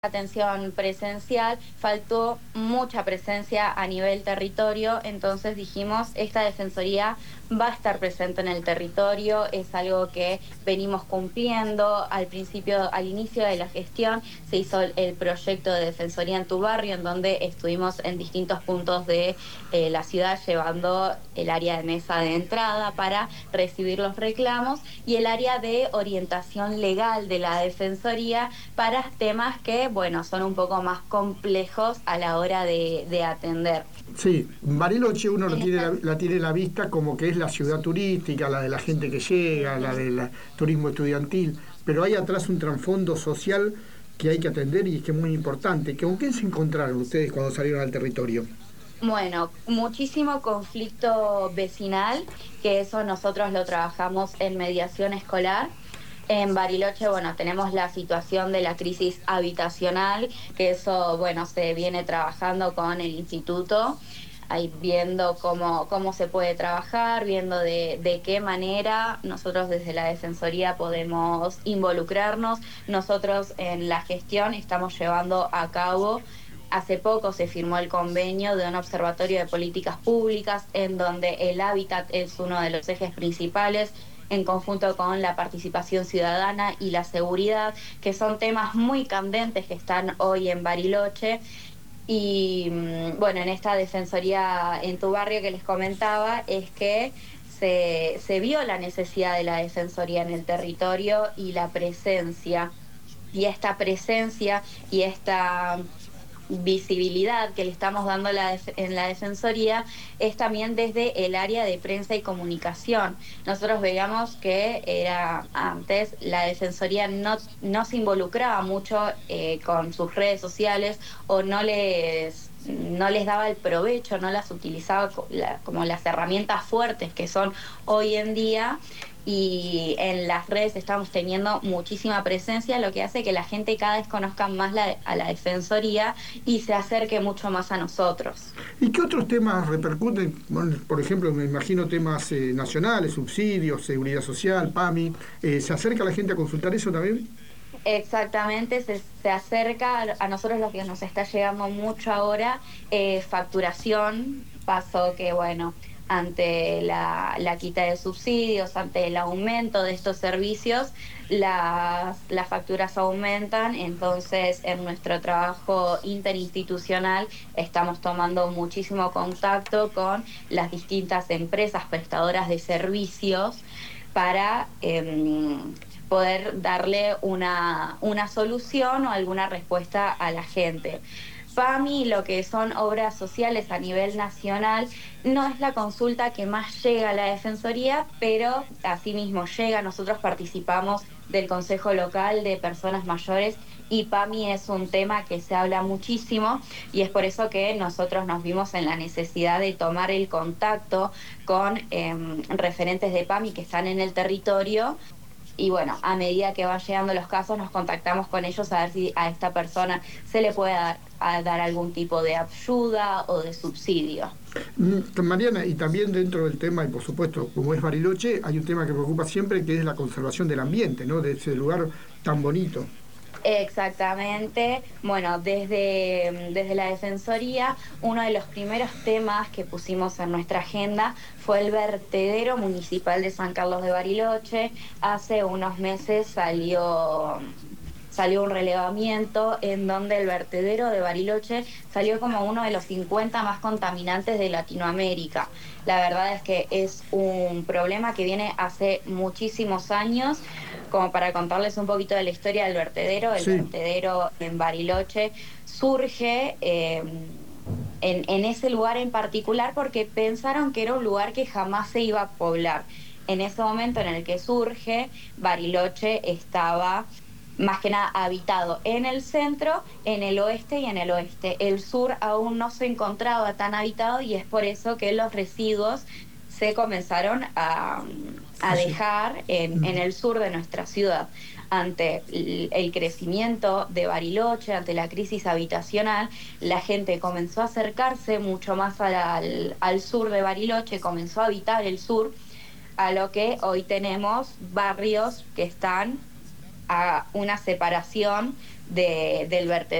atención presencial, faltó mucha presencia a nivel territorio, entonces dijimos, esta defensoría va a estar presente en el territorio, es algo que venimos cumpliendo. Al inicio de la gestión, se hizo el proyecto de Defensoría en tu barrio, en donde estuvimos en distintos puntos de la ciudad llevando el área de mesa de entrada para recibir los reclamos y el área de orientación legal de la Defensoría para temas que, bueno, son un poco más complejos a la hora de atender. Sí, Bariloche uno lo En tiene, esta, la tiene la vista como que es la ciudad turística, la de la gente que llega, la Ujú. del turismo estudiantil, pero hay atrás un trasfondo social que hay que atender y que es muy importante. ¿Con qué se encontraron ustedes cuando salieron al territorio? Bueno, muchísimo conflicto vecinal, que eso nosotros lo trabajamos en mediación escolar. En Bariloche, bueno, tenemos la situación de la crisis habitacional, que eso, bueno, se viene trabajando con el instituto, ahí viendo cómo se puede trabajar, viendo de qué manera nosotros desde la Defensoría podemos involucrarnos. Nosotros en la gestión estamos llevando a cabo. Hace poco se firmó el convenio de un observatorio de políticas públicas en donde el hábitat es uno de los ejes principales, en conjunto con la participación ciudadana y la seguridad, que son temas muy candentes que están hoy en Bariloche. Y bueno, en esta defensoría en tu barrio que les comentaba, es que se vio la necesidad de la defensoría en el territorio y la presencia. Y esta presencia y esta visibilidad que le estamos dando en la Defensoría es también desde el área de prensa y comunicación. Nosotros veíamos que era antes la Defensoría no se involucraba mucho con sus redes sociales o no les daba el provecho, no las utilizaba como las herramientas fuertes que son hoy en día, y en las redes estamos teniendo muchísima presencia, lo que hace que la gente cada vez conozca más a la Defensoría y se acerque mucho más a nosotros. ¿Y qué otros temas repercuten? Bueno, por ejemplo, me imagino temas nacionales, subsidios, seguridad social, PAMI. ¿Se acerca la gente a consultar eso también? Exactamente, se acerca a nosotros. Lo que nos está llegando mucho ahora es facturación. Pasó que, bueno, ante la quita de subsidios, ante el aumento de estos servicios, las facturas aumentan. Entonces, en nuestro trabajo interinstitucional estamos tomando muchísimo contacto con las distintas empresas prestadoras de servicios para poder darle una solución o alguna respuesta a la gente. PAMI, lo que son obras sociales a nivel nacional, no es la consulta que más llega a la Defensoría, pero asimismo llega. Nosotros participamos del Consejo Local de Personas Mayores y PAMI es un tema que se habla muchísimo, y es por eso que nosotros nos vimos en la necesidad de tomar el contacto con referentes de PAMI que están en el territorio. Y bueno, a medida que van llegando los casos, nos contactamos con ellos a ver si a esta persona se le puede dar algún tipo de ayuda o de subsidio. Mariana, y también dentro del tema, y por supuesto, como es Bariloche, hay un tema que preocupa siempre, que es la conservación del ambiente, ¿no? De ese lugar tan bonito. Exactamente. Bueno, desde la Defensoría, uno de los primeros temas que pusimos en nuestra agenda fue el vertedero municipal de San Carlos de Bariloche. Hace unos meses salió un relevamiento en donde el vertedero de Bariloche salió como uno de los 50 más contaminantes de Latinoamérica. La verdad es que es un problema que viene hace muchísimos años. Como para contarles un poquito de la historia del vertedero, el Sí. vertedero en Bariloche surge en ese lugar en particular porque pensaron que era un lugar que jamás se iba a poblar. En ese momento en el que surge, Bariloche estaba más que nada habitado en el centro, en el oeste y en el oeste. El sur aún no se encontraba tan habitado, y es por eso que los residuos se comenzaron a Así. dejar en el sur de nuestra ciudad. Ante el crecimiento de Bariloche, ante la crisis habitacional, la gente comenzó a acercarse mucho más al sur de Bariloche, comenzó a habitar el sur, a lo que hoy tenemos barrios que están a una separación del vertedero